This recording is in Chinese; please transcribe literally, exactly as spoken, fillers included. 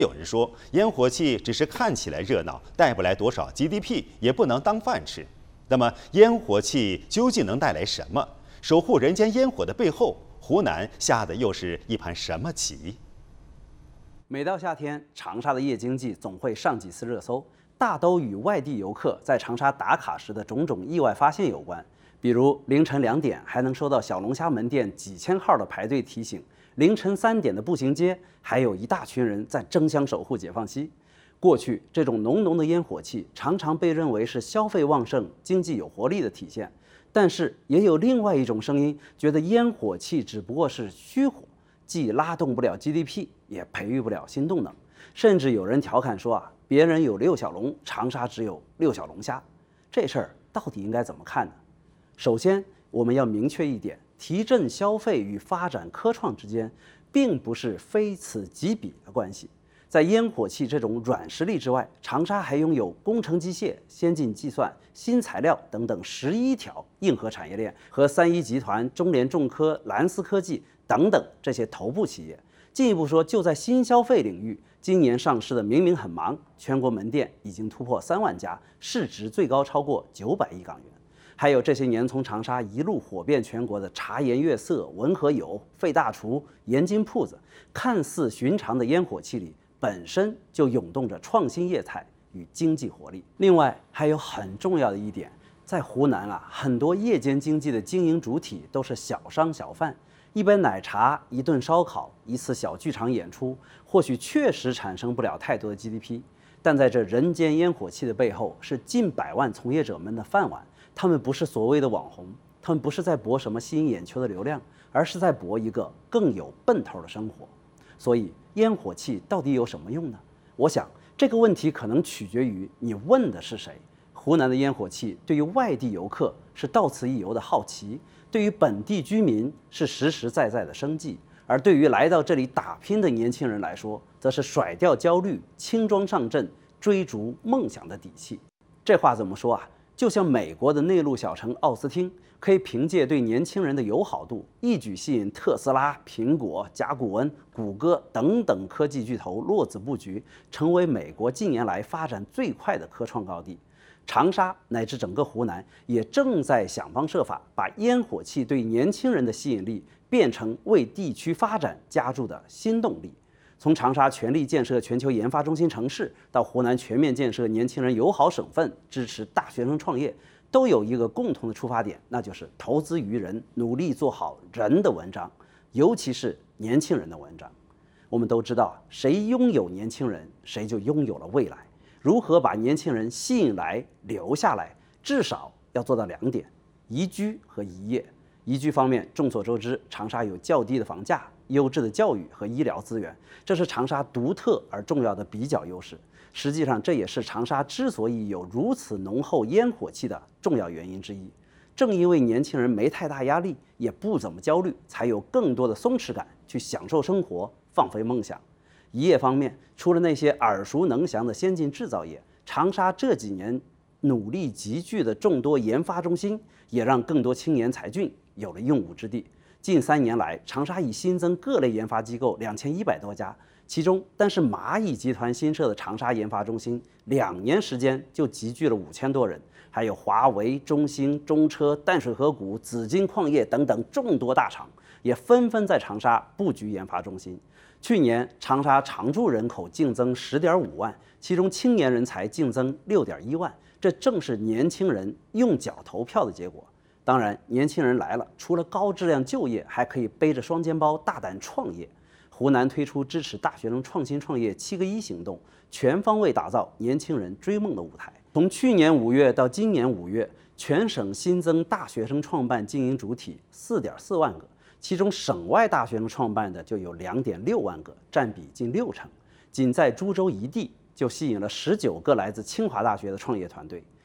有人说，烟火气只是看起来热闹，带不来多少 G D P， 也不能当饭吃。那么，烟火气究竟能带来什么？守护人间烟火的背后，湖南下的又是一盘什么棋？ 每到夏天，长沙的夜经济总会上几次热搜，大都与外地游客在长沙打卡时的种种意外发现有关。比如凌晨两点还能收到小龙虾门店几千号的排队提醒。凌晨三点的步行街，还有一大群人在争相守护解放西。过去，这种浓浓的烟火气常常被认为是消费旺盛、经济有活力的体现。但是，也有另外一种声音，觉得烟火气只不过是虚火，既拉动不了 G D P， 也培育不了新动能。甚至有人调侃说啊，别人有六小龙，长沙只有六小龙虾。这事儿到底应该怎么看呢？首先，我们要明确一点。提振消费与发展科创之间，并不是非此即彼的关系。在烟火气这种软实力之外，长沙还拥有工程机械、先进计算、新材料等等十一条硬核产业链，和三一集团、中联重科、蓝思科技等等这些头部企业。进一步说，就在新消费领域，今年上市的明明很忙，全国门店已经突破三万家，市值最高超过九百亿港元。还有这些年从长沙一路火遍全国的茶颜悦色、文和友、费大厨、盐津铺子，看似寻常的烟火气里，本身就涌动着创新业态与经济活力。另外，还有很重要的一点，在湖南啊，很多夜间经济的经营主体都是小商小贩，一杯奶茶、一顿烧烤、一次小剧场演出，或许确实产生不了太多的 G D P， 但在这人间烟火气的背后，是近百万从业者们的饭碗。他们不是所谓的网红，他们不是在博什么吸引眼球的流量，而是在博一个更有奔头的生活。所以，烟火气到底有什么用呢？我想这个问题可能取决于你问的是谁。湖南的烟火气对于外地游客是到此一游的好奇，对于本地居民是实实在在的生计，而对于来到这里打拼的年轻人来说，则是甩掉焦虑、轻装上阵、追逐梦想的底气。这话怎么说啊？就像美国的内陆小城奥斯汀，可以凭借对年轻人的友好度，一举吸引特斯拉、苹果、甲骨文、谷歌等等科技巨头落子布局，成为美国近年来发展最快的科创高地。长沙乃至整个湖南也正在想方设法，把烟火气对年轻人的吸引力变成为地区发展加注的新动力。从长沙全力建设全球研发中心城市，到湖南全面建设年轻人友好省份，支持大学生创业，都有一个共同的出发点，那就是投资于人，努力做好人的文章，尤其是年轻人的文章。我们都知道，谁拥有年轻人，谁就拥有了未来。如何把年轻人吸引来、留下来，至少要做到两点：宜居和宜业。宜居方面，众所周知，长沙有较低的房价、优质的教育和医疗资源，这是长沙独特而重要的比较优势。实际上，这也是长沙之所以有如此浓厚烟火气的重要原因之一。正因为年轻人没太大压力，也不怎么焦虑，才有更多的松弛感去享受生活、放飞梦想。宜业方面，除了那些耳熟能详的先进制造业，长沙这几年努力集聚的众多研发中心，也让更多青年才俊有了用武之地。近三年来，长沙已新增各类研发机构两千一百多家，其中单是蚂蚁集团新设的长沙研发中心，两年时间就集聚了五千多人，还有华为、中兴、中车、淡水河谷、紫金矿业等等众多大厂，也纷纷在长沙布局研发中心。去年长沙常住人口净增十点五万，其中青年人才净增六点一万，这正是年轻人用脚投票的结果。当然，年轻人来了，除了高质量就业，还可以背着双肩包大胆创业。湖南推出支持大学生创新创业七个一行动，全方位打造年轻人追梦的舞台。从去年五月到今年五月，全省新增大学生创办经营主体四点四万个，其中省外大学生创办的就有两点六万个，占比近六成。仅在株洲一地就吸引了十九个来自清华大学的创业团队。